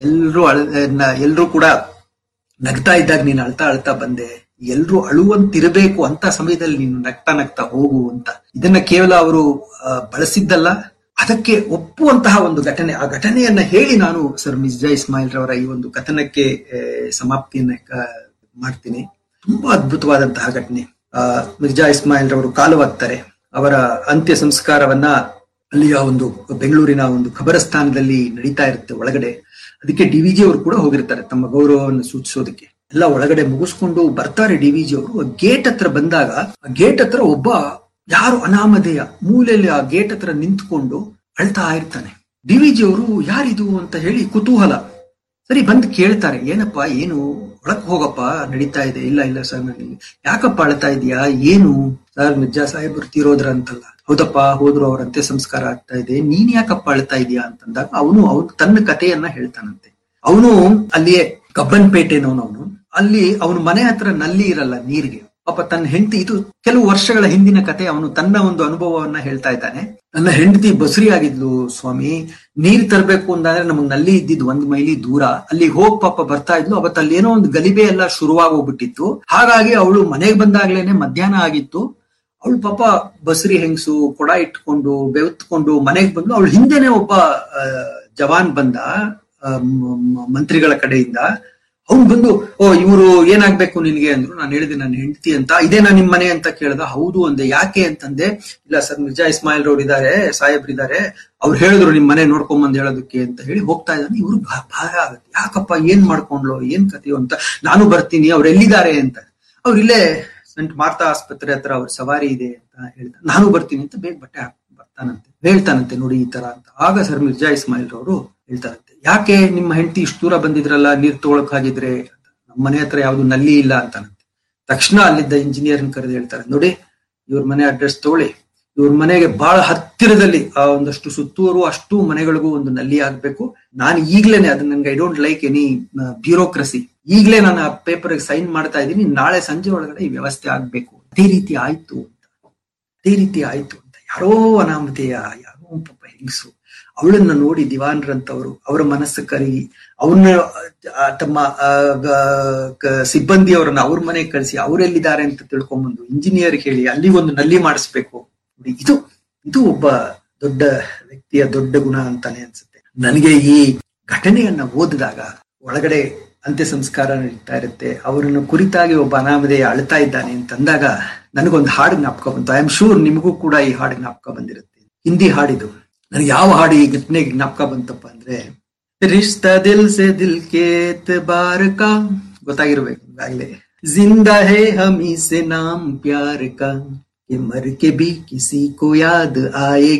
ಎಲ್ರೂ ಕೂಡ ನಗ್ತಾ ಇದ್ದಾಗ ನೀನು ಅಳ್ತಾ ಅಳ್ತಾ ಬಂದೆ, ಎಲ್ರೂ ಅಳುವಂತಿರಬೇಕು ಅಂತ ಸಮಯದಲ್ಲಿ ನೀನು ನಗ್ತಾ ನಗ್ತಾ ಹೋಗು ಅಂತ. ಇದನ್ನ ಕೇವಲ ಅವರು ಬಳಸಿದ್ದಲ್ಲ, ಅದಕ್ಕೆ ಒಪ್ಪುವಂತಹ ಒಂದು ಘಟನೆ. ಆ ಘಟನೆಯನ್ನ ಹೇಳಿ ನಾನು ಸರ್ ಮಿರ್ಜಾ ಇಸ್ಮಾಯಿಲ್ ರವರ ಈ ಒಂದು ಕಥನಕ್ಕೆ ಸಮಾಪ್ತಿಯನ್ನ ಮಾಡ್ತೀನಿ. ತುಂಬಾ ಅದ್ಭುತವಾದಂತಹ ಘಟನೆ. ಮಿರ್ಜಾ ಇಸ್ಮಾಯಿಲ್ ರವರು ಕಾಲವಾಗ್ತಾರೆ. ಅವರ ಅಂತ್ಯ ಸಂಸ್ಕಾರವನ್ನ ಅಲ್ಲಿಯ ಒಂದು ಬೆಂಗಳೂರಿನ ಒಂದು ಖಬರಸ್ಥಾನದಲ್ಲಿ ನಡೀತಾ ಇರುತ್ತೆ ಒಳಗಡೆ. ಅದಕ್ಕೆ ಡಿವಿಜಿ ಅವರು ಕೂಡ ಹೋಗಿರ್ತಾರೆ ತಮ್ಮ ಗೌರವವನ್ನು ಸೂಚಿಸೋದಕ್ಕೆ. ಎಲ್ಲ ಒಳಗಡೆ ಮುಗಿಸ್ಕೊಂಡು ಬರ್ತಾರೆ ಡಿವಿಜಿ ಅವರು. ಗೇಟ್ ಹತ್ರ ಬಂದಾಗ ಆ ಗೇಟ್ ಹತ್ರ ಒಬ್ಬ ಯಾರು ಅನಾಮಧೇಯ ಮೂಲೆಯಲ್ಲಿ ಆ ಗೇಟ್ ಹತ್ರ ನಿಂತ್ಕೊಂಡು ಅಳ್ತಾ ಇರ್ತಾನೆ. ಡಿವಿಜಿ ಅವರು ಯಾರಿದು ಅಂತ ಹೇಳಿ ಕುತೂಹಲ. ಸರಿ ಬಂದು ಕೇಳ್ತಾರೆ, ಏನಪ್ಪಾ ಏನು, ಒಳಕ್ ಹೋಗಪ್ಪ, ನಡೀತಾ ಇದೆ. ಇಲ್ಲ ಇಲ್ಲ ಸರ್, ನನಗೆ ಯಾಕಪ್ಪ ಅಳ್ತಾ ಇದೀಯಾ, ಏನು ಸರ್ ಮಿರ್ಜಾ ಸಾಹೇಬರು ತೀರೋದ್ರ ಅಂತಲ್ಲ. ಹೌದಪ್ಪ ಹೋದ್ರು, ಅವ್ರ ಅಂತ್ಯ ಸಂಸ್ಕಾರ ಆಗ್ತಾ ಇದೆ, ನೀನ್ ಯಾಕಪ್ಪ ಅಳ್ತಾ ಇದೀಯಾ ಅಂತಂದಾಗ ಅವನು ತನ್ನ ಕಥೆಯನ್ನ ಹೇಳ್ತಾನಂತೆ. ಅವನು ಅಲ್ಲಿಯೇ ಕಬ್ಬನ್ಪೇಟೆನವನು. ಅಲ್ಲಿ ಅವನ ಮನೆ ಹತ್ರ ನಲ್ಲಿ ಇರಲ್ಲ ನೀರಿಗೆ. ಪಾಪ ತನ್ನ ಹೆಂಡತಿ, ಇದು ಕೆಲವು ವರ್ಷಗಳ ಹಿಂದಿನ ಕತೆ, ಅವನು ತನ್ನ ಒಂದು ಅನುಭವವನ್ನ ಹೇಳ್ತಾ ಇದ್ದಾನೆ. ನನ್ನ ಹೆಂಡತಿ ಬಸುರಿ ಆಗಿದ್ಲು ಸ್ವಾಮಿ, ನೀರ್ ತರಬೇಕು ಅಂತಂದ್ರೆ ನಮಗ್ ನಲ್ಲಿ ಇದ್ದಿದ್ 1 ಮೈಲಿ ದೂರ, ಅಲ್ಲಿ ಹೋಗ್ ಪಾಪ ಬರ್ತಾ ಇದ್ಲು. ಅವತ್ತು ಅಲ್ಲಿ ಏನೋ ಒಂದು ಗಲಿಬೆ ಎಲ್ಲ ಶುರುವಾಗೋಗ್ಬಿಟ್ಟಿತ್ತು. ಹಾಗಾಗಿ ಅವಳು ಮನೆಗೆ ಬಂದಾಗ್ಲೇನೆ ಮಧ್ಯಾಹ್ನ ಆಗಿತ್ತು. ಅವಳು ಪಾಪ ಬಸುರಿ ಹೆಂಗಸು ಕೊಡ ಇಟ್ಕೊಂಡು ಬೆವತ್ಕೊಂಡು ಮನೆಗೆ ಬಂದ್ಲು. ಅವಳು ಹಿಂದೆನೆ ಒಬ್ಬ ಜವಾನ್ ಬಂದ ಮಂತ್ರಿಗಳ ಕಡೆಯಿಂದ. ಅವ್ನು ಬಂದು, ಓ ಇವ್ರು ಏನಾಗ್ಬೇಕು ನಿನ್ಗೆ ಅಂದ್ರು. ನಾನು ಹೇಳಿದೆ ನನ್ನ ಹೆಂಡತಿ ಅಂತ. ಇದೇನಾ ನಿಮ್ ಮನೆ ಅಂತ ಕೇಳ್ದ. ಹೌದು ಅಂದೆ. ಯಾಕೆ ಅಂತಂದೆ. ಇಲ್ಲ ಸರ್ ಮಿರ್ಜಾ ಇಸ್ಮಾಯಿಲ್ ರವ್ರು ಇದಾರೆ, ಸಾಹೇಬ್ರಿದ್ದಾರೆ, ಅವ್ರು ಹೇಳಿದ್ರು ನಿಮ್ ಮನೆ ನೋಡ್ಕೊಂಬಂದ್ ಹೇಳೋದಕ್ಕೆ ಅಂತ ಹೇಳಿ ಹೋಗ್ತಾ ಇದ್ದಾನೆ. ಇವ್ರು ಭಾರ ಆಗುತ್ತೆ. ಯಾಕಪ್ಪ, ಏನ್ ಮಾಡ್ಕೊಂಡ್ಲು, ಏನ್ ಕಥೆಯೋ ಅಂತ. ನಾನು ಬರ್ತೀನಿ, ಅವ್ರು ಎಲ್ಲಿದ್ದಾರೆ ಅಂತ. ಅವ್ರು ಇಲ್ಲೇ ಸಂಟ್ ಮಾರ್ತಾ ಆಸ್ಪತ್ರೆ ಹತ್ರ ಅವ್ರ ಸವಾರಿ ಇದೆ ಅಂತ ಹೇಳ್ತಾರೆ. ನಾನು ಬರ್ತೀನಿ ಅಂತ ಬೇಗ ಬಟ್ಟೆ ಹಾಕಿ ಬರ್ತಾನಂತೆ. ಹೇಳ್ತಾನಂತೆ ನೋಡಿ ಈ ತರ ಅಂತ. ಆಗ ಸರ್ ಮಿರ್ಜಾ ಇಸ್ಮಾಯಿಲ್ ರವರು ಹೇಳ್ತಾರಂತೆ, ಯಾಕೆ ನಿಮ್ಮ ಹೆಂಡತಿ ಇಷ್ಟು ದೂರ ಬಂದಿದ್ರಲ್ಲ ನೀರ್ ತಗೊಳಕ್ ಹಾಗಿದ್ರೆ, ನಮ್ಮ ಮನೆ ಹತ್ರ ಯಾವ್ದು ನಲ್ಲಿ ಇಲ್ಲ ಅಂತಾನಂತೆ. ತಕ್ಷಣ ಅಲ್ಲಿದ್ದ ಇಂಜಿನಿಯರ್ನ ಕರೆದು ಹೇಳ್ತಾರೆ, ನೋಡಿ ಇವ್ರ ಮನೆ ಅಡ್ರೆಸ್ ತಗೊಳ್ಳಿ, ಇವ್ರ ಮನೆಗೆ ಬಹಳ ಹತ್ತಿರದಲ್ಲಿ ಆ ಒಂದಷ್ಟು ಸುತ್ತೂರು ಅಷ್ಟು ಮನೆಗಳಿಗೂ ಒಂದು ನಲ್ಲಿ ಆಗ್ಬೇಕು. ನಾನು ಈಗ್ಲೇನೆ, ಅದನ್ನ ನನ್ಗೆ I don't like any bureaucracy, ಈಗ್ಲೇ ನಾನು ಆ ಪೇಪರ್ ಸೈನ್ ಮಾಡ್ತಾ ಇದ್ದೀನಿ, ನಾಳೆ ಸಂಜೆ ಒಳಗಡೆ ಈ ವ್ಯವಸ್ಥೆ ಆಗ್ಬೇಕು. ಅದೇ ರೀತಿ ಆಯ್ತು ಅಂತ. ಯಾರೋ ಅನಾಮಧೇಯ, ಯಾರೋ ಪಾಪ ಹೆಂಗಸು, ಅವಳನ್ನ ನೋಡಿ ದಿವಾನ್ರಂತವರು ಅವರ ಮನಸ್ಸು ಕರಗಿ ಅವ್ರನ್ನ ತಮ್ಮ ಸಿಬ್ಬಂದಿಯವರನ್ನ ಅವ್ರ ಮನೆಗೆ ಕಳಿಸಿ ಅವರೆಲ್ಲಿದ್ದಾರೆ ಅಂತ ತಿಳ್ಕೊಂಡ್ಬಂದು ಇಂಜಿನಿಯರ್ ಹೇಳಿ ಅಲ್ಲಿ ಒಂದು ನಲ್ಲಿ ಮಾಡಿಸ್ಬೇಕು. ಇದು ಒಬ್ಬ ದೊಡ್ಡ ವ್ಯಕ್ತಿಯ ದೊಡ್ಡ ಗುಣ ಅಂತಾನೆ ಅನ್ಸುತ್ತೆ ನನಗೆ. ಈ ಘಟನೆಯನ್ನ ಓದಿದಾಗ ಒಳಗಡೆ ಅಂತ್ಯ ಸಂಸ್ಕಾರ ನಡೀತಾ ಇರುತ್ತೆ, ಅವರನ್ನು ಕುರಿತಾಗಿ ಒಬ್ಬ ಅನಾಮಧೇಯ ಅಳ್ತಾ ಇದ್ದಾನೆ ಅಂತಂದಾಗ ನನಗೊಂದು ಹಾಡು ಜ್ಞಾಪಕ ಬಂತು. ಐ ಆಮ್ ಶೂರ್ ನಿಮಗೂ ಕೂಡ ಈ ಹಾಡು ಜ್ಞಾಪಕ ಬಂದಿರುತ್ತೆ. ಹಿಂದಿ ಹಾಡಿದು. ನನಗೆ ಯಾವ ಹಾಡು ಈ ಘಟನೆಗೆ ಜ್ಞಾಪಕ ಬಂತಪ್ಪ ಅಂದ್ರೆ, ರಿಶ್ತಾ ದಿಲ್ ಸೆ ದಿಲ್ ಕೆ ಎತ್ಬಾರ್ ಕಾ, ಗೊತ್ತಾಗಿರ್ಬೇಕು ಈಗಾಗಲೇ. ಜಿಂದಾ ಹೇ ಹಮೀ ಸೆ ನಾಮ್ ಪ್ಯಾರ್ ಕಾ, ಮರ್ ಕೆ ಬಿ ಕಿಸಿ ಕೋ ಯಾದ್ ಆಯೇಗಿ.